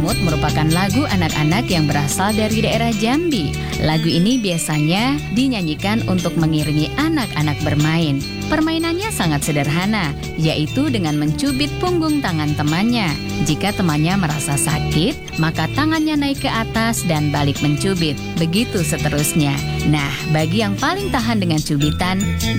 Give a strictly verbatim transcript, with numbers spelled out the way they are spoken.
Semut merupakan lagu anak-anak yang berasal dari daerah Jambi. Lagu ini biasanya dinyanyikan untuk mengiringi anak-anak bermain. Permainannya sangat sederhana, yaitu dengan mencubit punggung tangan temannya. Jika temannya merasa sakit, maka tangannya naik ke atas dan balik mencubit. Begitu seterusnya. Nah, bagi yang paling tahan dengan cubitan,